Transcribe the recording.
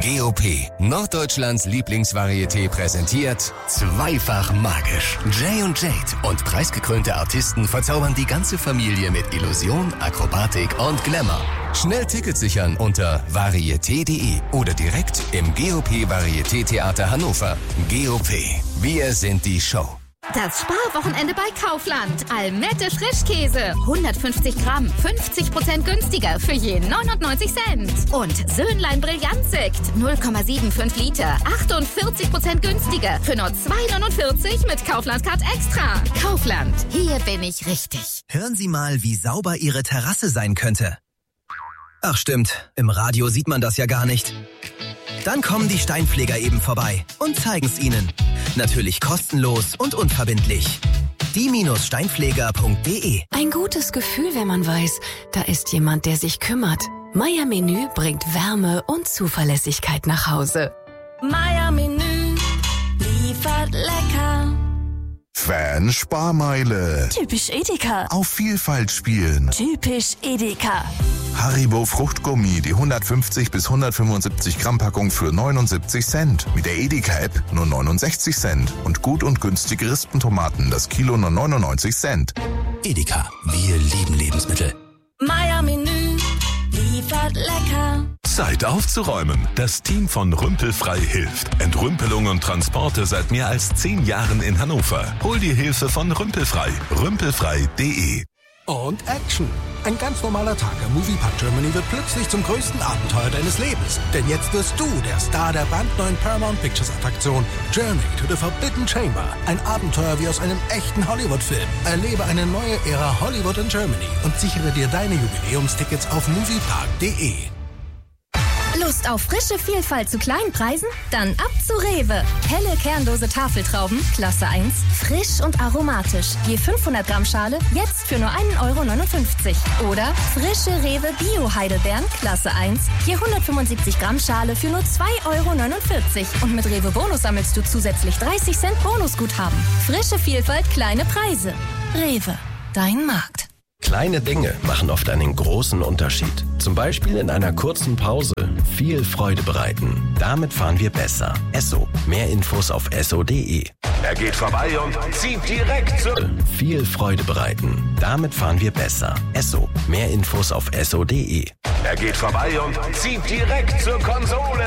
GOP, Norddeutschlands Lieblingsvarieté, präsentiert Zweifach magisch. Jay und Jade und preisgekrönte Artisten verzaubern die ganze Familie mit Illusion, Akrobatik und Glamour. Schnell Tickets sichern unter varieté.de oder direkt im GOP Varieté Theater Hannover. GOP, wir sind die Show. Das Sparwochenende bei Kaufland. Almette Frischkäse. 150 Gramm, 50% günstiger für je 99 Cent. Und Söhnlein Brillantsekt. 0,75 Liter, 48% günstiger für nur 2,49 mit Kaufland Card Extra. Kaufland, hier bin ich richtig. Hören Sie mal, wie sauber Ihre Terrasse sein könnte. Ach stimmt, im Radio sieht man das ja gar nicht. Dann kommen die Steinpfleger eben vorbei und zeigen's Ihnen. Natürlich kostenlos und unverbindlich. die-steinpfleger.de. Ein gutes Gefühl, wenn man weiß, da ist jemand, der sich kümmert. Meier Menü bringt Wärme und Zuverlässigkeit nach Hause. Meier Menü liefert lecker. Fan-Sparmeile. Typisch Edeka. Auf Vielfalt spielen. Typisch Edeka. Haribo Fruchtgummi, die 150 bis 175 Gramm Packung für 79 Cent. Mit der Edeka-App nur 69 Cent. Und gut und günstige Rispentomaten, das Kilo nur 99 Cent. Edeka, wir lieben Lebensmittel. Meier Menü liefert lecker. Zeit aufzuräumen. Das Team von Rümpelfrei hilft. Entrümpelung und Transporte seit mehr als 10 Jahren in Hannover. Hol die Hilfe von Rümpelfrei. Rümpelfrei.de. Und Action. Ein ganz normaler Tag im Moviepark Germany wird plötzlich zum größten Abenteuer deines Lebens. Denn jetzt wirst du der Star der brandneuen Paramount Pictures Attraktion Journey to the Forbidden Chamber. Ein Abenteuer wie aus einem echten Hollywood-Film. Erlebe eine neue Ära Hollywood in Germany und sichere dir deine Jubiläumstickets auf moviepark.de. Lust auf frische Vielfalt zu kleinen Preisen? Dann ab zu Rewe. Helle kernlose Tafeltrauben, Klasse 1, frisch und aromatisch. Je 500 Gramm Schale, jetzt für nur 1,59 €. Oder frische Rewe Bio-Heidelbeeren, Klasse 1, je 175 Gramm Schale für nur 2,49 €. Und mit Rewe Bonus sammelst du zusätzlich 30 Cent Bonusguthaben. Frische Vielfalt, kleine Preise. Rewe, dein Markt. Kleine Dinge machen oft einen großen Unterschied. Zum Beispiel in einer kurzen Pause viel Freude bereiten. Damit fahren wir besser. Esso. Mehr Infos auf esso.de. Er geht vorbei und zieht direkt zu. Viel Freude bereiten. Damit fahren wir besser. Esso. Mehr Infos auf esso.de. Er geht vorbei und zieht direkt zur Konsole.